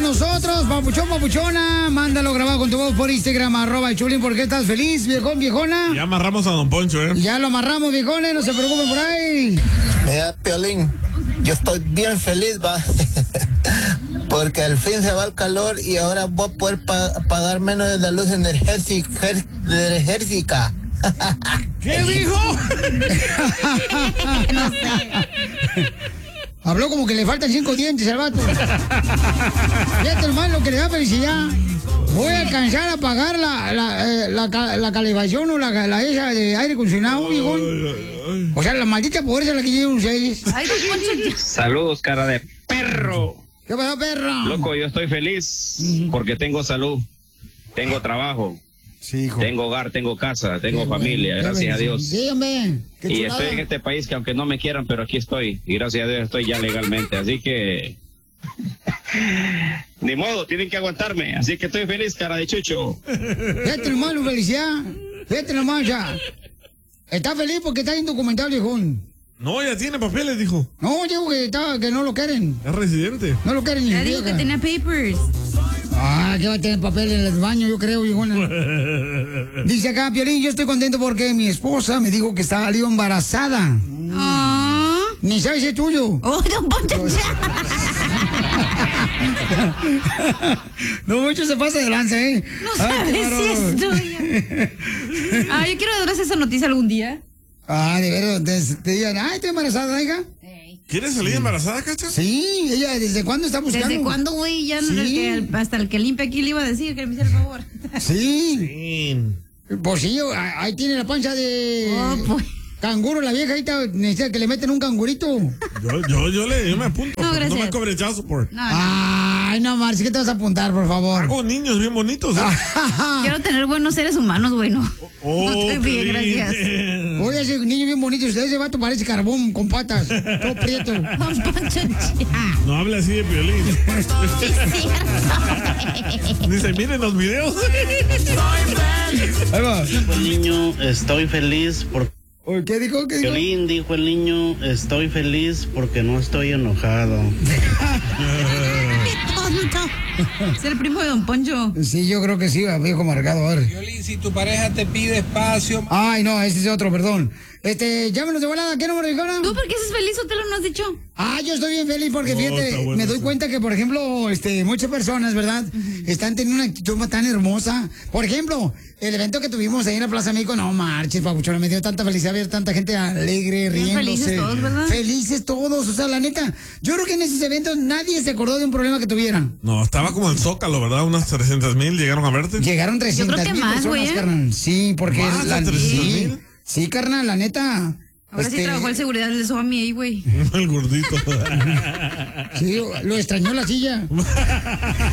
nosotros, papuchón, papuchona. Mándalo grabado con tu voz por Instagram, @Chulín. ¿Por qué estás feliz, viejón, viejona? Ya amarramos a Don Poncho, Ya lo amarramos, viejones, no se preocupen por ahí. Mira, Piolín, yo estoy bien feliz, va. Porque al fin se va el calor y ahora voy a poder pagar menos de la luz energética. ¿Qué dijo? No sé. Habló como que le faltan 5 dientes al vato. Fíjate, hermano, lo que le da felicidad. Voy a alcanzar a pagar la calefacción o la esa de aire acondicionado, viejón. O sea, la maldita pobreza la que llevan ustedes. Saludos, cara de perro. ¿Qué pasó, perro? Loco, yo estoy feliz porque tengo salud, tengo trabajo. Sí, hijo. Tengo hogar, tengo casa, tengo familia, gracias a Dios. Sí, hombre. Y estoy en este país que aunque no me quieran, pero aquí estoy. Y gracias a Dios estoy ya legalmente. Así que... ni modo, tienen que aguantarme. Así que estoy feliz, cara de chucho. Fíjate nomás, la felicidad. Fíjate nomás, ya. Está feliz porque está indocumentado, viejón. No, ya tiene papeles, dijo. No, digo que no lo quieren. Es residente. No lo quieren ni ya dijo que tenía papers. Ah, que va a tener papel en el baño, yo creo, viejona. Dice acá, Piolín, yo estoy contento porque mi esposa me dijo que salió embarazada. Ni sabes si es tuyo. Oh, Don Poncho. No mucho se pasa de lanza, ¿eh? No sabes si es tuyo. Yo quiero dar esa noticia algún día. De veras, te digan, estoy embarazada, hija. ¿Quieres salir embarazada, Cacha? Sí, ella, ¿desde cuándo está buscando? ¿Desde cuándo, güey? Ya Sí. hasta el que limpia aquí le iba a decir que me hiciera el favor. Sí. Pues sí, ahí tiene la pancha de... Pues. Canguro, la vieja, ahí necesita que le meten un cangurito. Yo me apunto. No, gracias. No me cobre child support. Ay, no, Marci, ¿qué te vas a apuntar, por favor? Hago niños bien bonitos, ¿eh? Quiero tener buenos seres humanos, bueno. No estoy bien, gracias. Oye, ese niño bien bonito, ese vato parece carbón con patas, todo prieto. Don Poncho, no habla así de Piolín. Ni se miren los videos. Ahí va. Dijo el niño, estoy feliz porque... ¿Qué dijo? Piolín, dijo el niño, estoy feliz porque no estoy enojado. ¡Qué tonto! Es el primo de Don Poncho. Sí, yo creo que sí, viejo marcado. A ver. Piolín, si tu pareja te pide espacio... Ay, no, ese es otro, perdón. Llámenos de volada, ¿qué número, hijona? ¿Tú por qué estás feliz o te lo no has dicho? Yo estoy bien feliz porque, fíjate, me doy cuenta que, por ejemplo, muchas personas, ¿verdad? Están teniendo una actitud tan hermosa. Por ejemplo, el evento que tuvimos ahí en la Plaza México, no marches, papuchona, me dio tanta felicidad ver tanta gente alegre, riéndose. Felices todos, ¿verdad? Felices todos, o sea, la neta, yo creo que en esos eventos nadie se acordó de un problema que tuvieran. No, estaba como el Zócalo, ¿verdad? Unas 300,000 llegaron a verte. Llegaron 300,000 personas, carnal. Sí, porque... ¿Más de 300,000? Sí, carnal, la neta... Ahora sí trabajó el seguridad del Soami ahí, güey. El gordito. Sí, lo extrañó la silla.